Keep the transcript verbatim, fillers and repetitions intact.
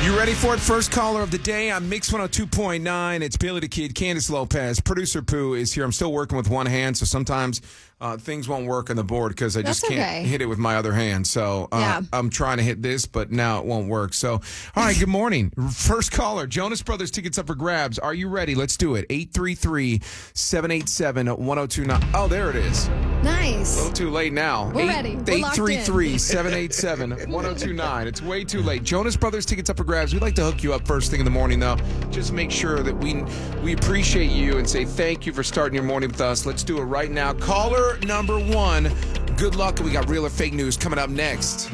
You ready for it? First caller of the day on Mix one oh two point nine. It's Billy the Kid, Candace Lopez. Producer Pooh is here. I'm still working with one hand, so sometimes uh, things won't work on the board because I That's just can't okay. hit it with my other hand. So uh, Yeah. I'm trying to hit this, but now it won't work. So, all right, good morning. First caller, Jonas Brothers tickets up for grabs. Are you ready? Let's do it. eight three three, seven eight seven, one oh two nine. Oh, there it is. A Nice. little too late now. We're ready. We're locked in. eight three three, seven eight seven, one oh two nine. It's way too late. Jonas Brothers tickets up for grabs. We'd like to hook you up first thing in the morning, though. Just make sure that we we appreciate you and say thank you for starting your morning with us. Let's do it right now. Caller number one. Good luck. We got real or fake news coming up next.